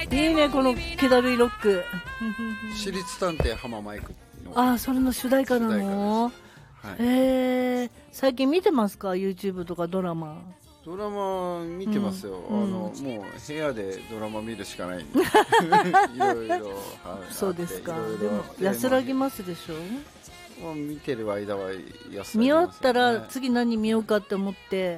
いいね、この気だるいロック。 私立探偵浜マイクの。 あ、それの主題歌なの？ はい、 最近見てますか？ YouTube とかドラマ。 ドラマ見てますよ、もう部屋でドラマ見るしかないんでいろいろそうですか。でも安らぎますでしょ。 見てる間は安らぎますよね。 見終わったら次何見ようかって思って、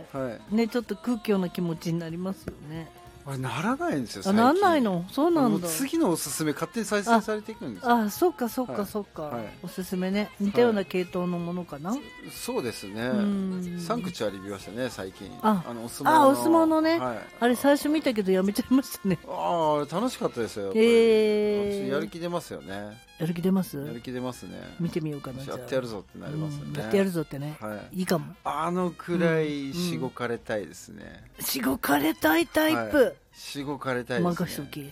はい、 ね、ちょっと空虚な気持ちになりますよね。 あれならないんですよ。 あ、なんないの？そうなんだ。 次のおすすめ勝手に再生されていくんですよ。 あ、そうかそうかそうか、はい、おすすめね。似たような系統のものかな、 そうですね。サンクチュアリ見ましたね最近。 お相撲のね、あれ最初見たけどやめちゃいましたね。 あれ楽しかったですよ。やる気出ますよね。 やる気出ます？ やる気出ますね。 見てみようかな。 やってやるぞってなりますよね。 やってやるぞってね、いいかも。 あのくらいしごかれたいですね。 しごかれたいタイプ。 しごかれたいですね。 任しとき。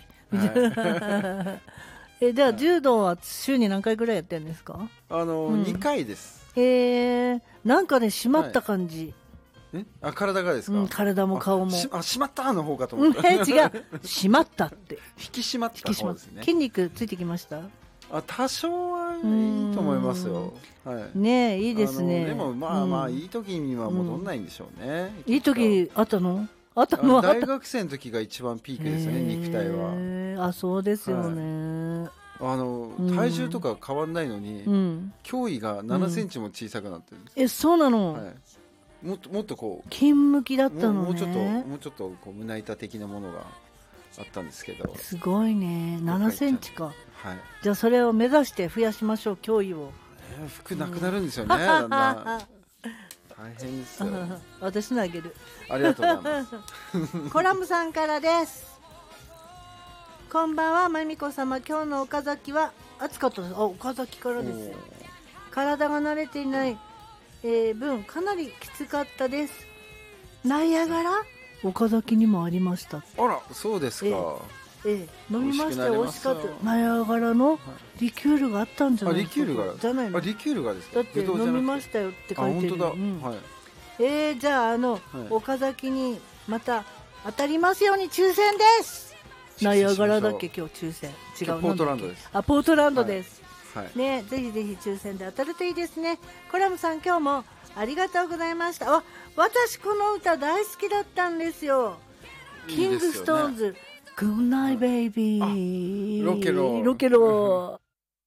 では柔道は週に何回ぐらいやってるんですか ？2回です。 なんかね締まった感じ。 体がですか？ 体も顔も。 締まったの方かと思った。 違う、締まったって引き締まった方ですね。 筋肉ついてきました？ 多少はいいと思いますよ。 ねえ、いいですね。 でもまあいい時には戻んないんでしょうね。 いい時あったの？ 大学生の時が一番ピークですね、肉体は。 あ、そうですよね。 体重とか変わんないのに胸囲が7センチも小さくなってるんです。 そうなの？ もっとこう筋向きだったのね。 もうちょっとこう胸板的なものがあったんですけど。 すごいね。7センチか。じゃあそれを目指して増やしましょう、胸囲を。 服なくなるんですよね、だんだん。大変ですよ。 私のあげる。 ありがとうございます。 コラムさんからです。こんばんは、まみこ様。今日の岡崎は暑かったです。岡崎からです。体が慣れていない、分かなりきつかったです。ナイアガラ岡崎にもありました。 あら、そうですか。 飲みましたよ。美味しかった。ナイアガラのリキュールがあったんじゃないですか？ リキュールがじゃないの？ リキュールがですか？ だって飲みましたよって書いてる。 本当だ。じゃあ岡崎にまた当たりますように抽選です。ナイアガラだっけ今日抽選？違う。 ポートランドです。 ポートランドです。ね、ぜひぜひ抽選で当たるといいですね。コラムさん今日もありがとうございました。私この歌大好きだったんですよ。キングストーンズ。Good night, baby. ロケロ。 ロケロ。